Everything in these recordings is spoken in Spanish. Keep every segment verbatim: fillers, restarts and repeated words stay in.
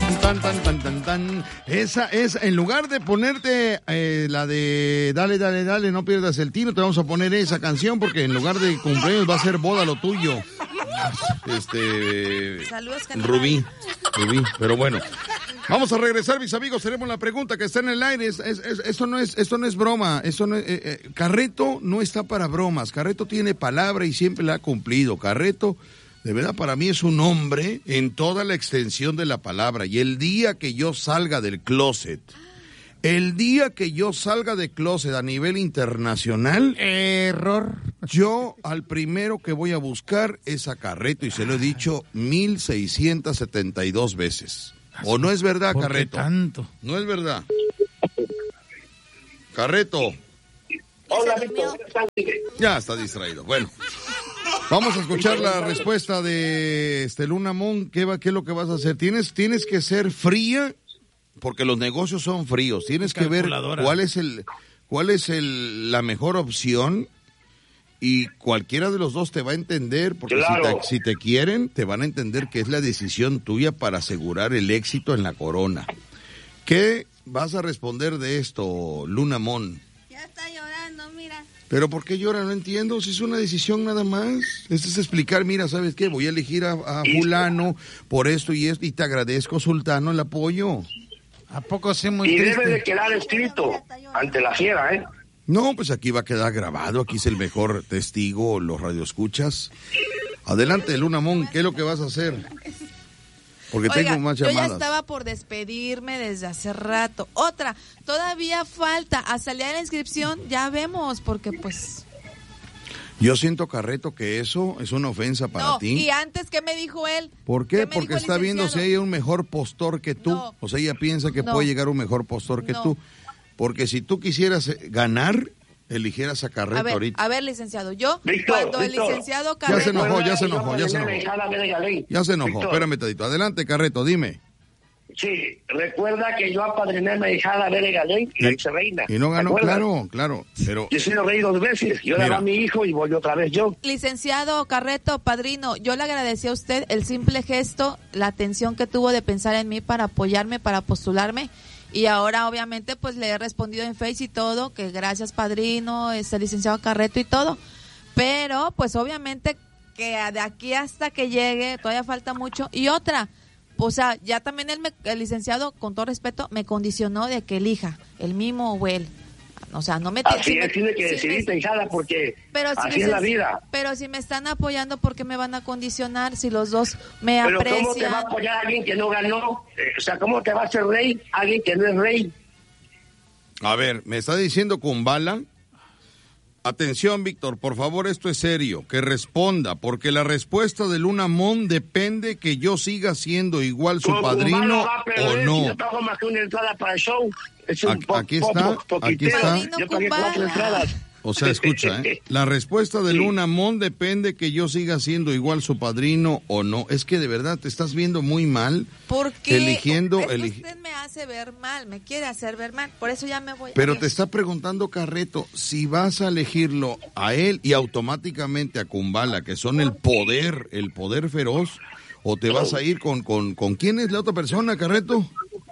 Tan, tan, tan, tan, tan. Esa es, en lugar de ponerte eh, la de dale, dale, dale, no pierdas el tiro, te vamos a poner esa canción porque en lugar de cumpleaños va a ser boda lo tuyo. Este. Saludos, Rubí. Rubí, pero bueno. Vamos a regresar, mis amigos, tenemos la pregunta que está en el aire. Es, es, es, esto, no es, esto no es broma. Esto no es, eh, eh, Carreto no está para bromas. Carreto tiene palabra y siempre la ha cumplido. Carreto, de verdad, para mí es un hombre en toda la extensión de la palabra. Y el día que yo salga del closet, el día que yo salga de closet a nivel internacional, error. Yo al primero que voy a buscar es a Carreto y se lo he dicho mil seiscientas setenta y dos veces. ¿O no es verdad, ¿Por qué Carreto? tanto? No es verdad. Carreto. Hola, Víctor. Ya está distraído. Bueno, vamos a escuchar la respuesta de este Luna Mon. ¿Qué va, qué es lo que vas a hacer? Tienes, tienes que ser fría, porque los negocios son fríos. Tienes que ver cuál es el, cuál es el, la mejor opción. Y cualquiera de los dos te va a entender, porque claro. si, te, si te quieren, te van a entender que es la decisión tuya para asegurar el éxito en la corona. ¿Qué vas a responder de esto, Luna Mon? Ya está llorando, mira. ¿Pero por qué llora? No entiendo, si es una decisión nada más. Esto es explicar, mira, ¿sabes qué? Voy a elegir a, a fulano por esto y esto, y te agradezco, Sultano, el apoyo. ¿A poco sí muy Y triste? debe de quedar escrito ante la fiera, ¿eh? No, pues aquí va a quedar grabado, aquí es el mejor testigo, los radioescuchas. Adelante, Luna Mon, ¿qué es lo que vas a hacer? Porque Oiga, tengo más llamadas. Yo ya estaba por despedirme desde hace rato. Otra, todavía falta, hasta el día de la inscripción ya vemos, porque pues... Yo siento, Carreto, que eso es una ofensa para no, ti. ¿Y antes qué me dijo él? ¿Por qué? ¿Qué Porque está viendo si hay un mejor postor que tú. No, o sea, ella piensa que no, puede llegar un mejor postor que no. tú. Porque si tú quisieras ganar, eligieras a Carreto a ver, ahorita. A ver, licenciado, yo, Víctor, cuando Víctor, el licenciado Carreto... Ya se enojó, ya se enojó, ya se enojó. Ya se enojó, espérame tantito. Adelante, Carreto, dime. Sí, recuerda que yo apadriné a mi hijada Bere Galey, la ex reina. Y no ganó, claro, claro. Pero... Yo he sido rey dos veces, yo era mi hijo y voy otra vez yo. Licenciado Carreto, padrino, yo le agradecí a usted el simple gesto, la atención que tuvo de pensar en mí para apoyarme, para postularme. Y ahora, obviamente, pues le he respondido en Face y todo, que gracias, padrino, este licenciado Carreto y todo. Pero, pues, obviamente, que de aquí hasta que llegue, todavía falta mucho. Y otra, o sea, ya también el, el licenciado, con todo respeto, me condicionó de que elija el mismo o él. O sea, no me así si es, me, tiene que si decidir, hijada, porque pero si así me, es la vida. Pero si me están apoyando, ¿por qué me van a condicionar si los dos me pero aprecian? ¿cómo te va a apoyar alguien que no ganó? Eh, o sea, ¿cómo te va a hacer rey alguien que no es rey? A ver, me está diciendo Kumbala. Atención, Víctor, por favor, esto es serio, que responda, porque la respuesta de Luna Mon depende que yo siga siendo igual su padrino o no. Si yo pago más que una entrada para el show. Es un aquí, aquí está, aquí está. Yo pagué cuatro entradas. O sea, escucha, ¿eh? La respuesta de Luna Mon depende que yo siga siendo igual su padrino o no. Es que de verdad te estás viendo muy mal. ¿Por qué? Eligiendo, es que eleg... usted me hace ver mal, me quiere hacer ver mal, por eso ya me voy. Pero a te está preguntando, Carreto, si vas a elegirlo a él y automáticamente a Kumbala, que son el poder, el poder feroz, o te vas a ir con, con, con ¿quién es la otra persona, Carreto?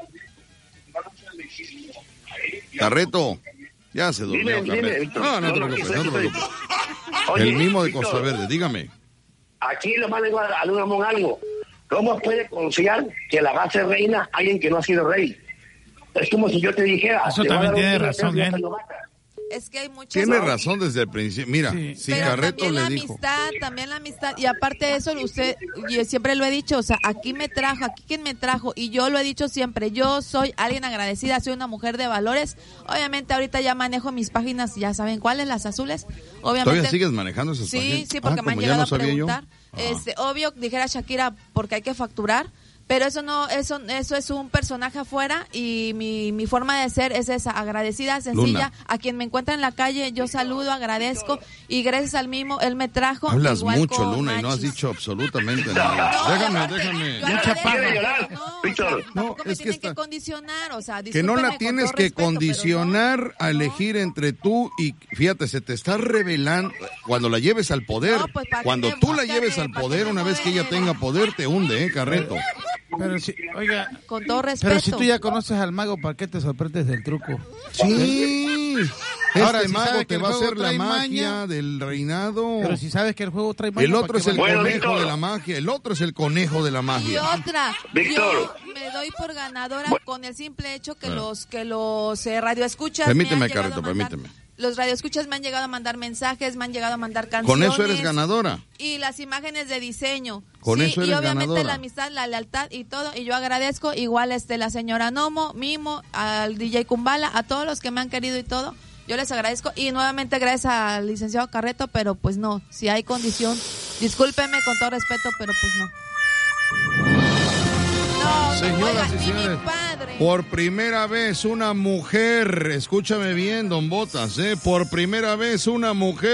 Carreto. Ya se durmió, dime, dime, No, no te preocupes, no te preocupes. El mismo de Costa Verde, dígame. Aquí le mando a Luna Mon algo. ¿Cómo puede confiar que la va a ser reina alguien que no ha sido rey? Es como si yo te dijera... Eso también tiene razón, ¿eh? Es que hay muchas... Tiene razón desde el principio. Mira, sí. si Pero Carreto le la dijo... amistad, también la amistad. Y aparte de eso, usted, yo siempre lo he dicho, o sea, aquí me trajo, aquí quien me trajo. Y yo lo he dicho siempre, yo soy alguien agradecida, soy una mujer de valores. Obviamente ahorita ya manejo mis páginas, ya saben cuáles, las azules. Obviamente, ¿todavía sigues manejando esas sí, páginas? Sí, sí, porque ah, me han llegado no a preguntar. Ah. Este, obvio, dijera Shakira, porque hay que facturar. Pero eso no, eso, eso es un personaje afuera y mi, mi forma de ser es esa, agradecida, sencilla. Luna. A quien me encuentra en la calle, yo saludo, agradezco y gracias al mismo, él me trajo. Hablas mucho, Luna, Machis. Y no has dicho absolutamente nada. No, déjame, déjame. Mucha paga. No, Víctor. No, no, me es que tienen está... que condicionar, o sea, que no la tienes que respeto, condicionar no, a elegir no. entre tú y, fíjate, se te está revelando, cuando la lleves al poder, no, pues, cuando tú la lleves al poder, una vez que ella tenga poder, te hunde, ¿eh, Carreto? Pero si, oiga, Con todo respeto. pero si tú ya conoces al mago, ¿para qué te sorprendes del truco? Sí. Ahora, Este si mago sabes que te el va a juego hacer la trae magia maña, del reinado. Pero si sabes que el juego trae maña, El otro ¿para es qué el vas a- Bueno, conejo Víctor. de la magia. El otro es el conejo de la Y magia. otra, Víctor. yo me doy por ganadora Bueno. con el simple hecho que Ah. los que los eh, radioescuchas Permíteme, me han llegado Carreto, a mandar- permíteme. Los radioescuchas me han llegado a mandar mensajes, me han llegado a mandar canciones. Con eso eres ganadora. Y las imágenes de diseño. Con sí, eso y eres obviamente ganadora. la amistad, la lealtad y todo. Y yo agradezco igual este la señora Nomo, Mimo, al D J Kumbala, a todos los que me han querido y todo. Yo les agradezco y nuevamente gracias al licenciado Carreto, pero pues no, si hay condición, discúlpeme con todo respeto, pero pues no. No, Señoras oiga, y ni mi señores, padre. Por primera vez una mujer, escúchame bien, don Botas, ¿eh? Por primera vez una mujer